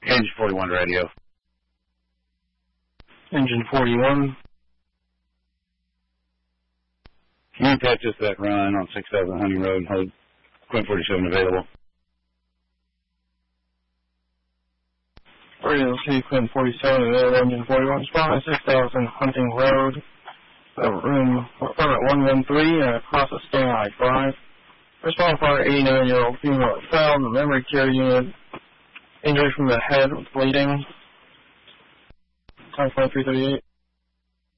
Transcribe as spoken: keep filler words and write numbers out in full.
Engine forty-one radio. Engine forty-one. Can you patch us that run on six thousand Hunting Road and hold Quinn forty-seven available? Radio C, Quinn forty-seven, available, engine forty-one, spawn at six thousand Hunting Road, uh, room permit one one three, uh, across the stand I five. Respond for eighty-nine-year-old female found, the memory care unit, injury from the head with bleeding. Time twenty-three thirty-eight.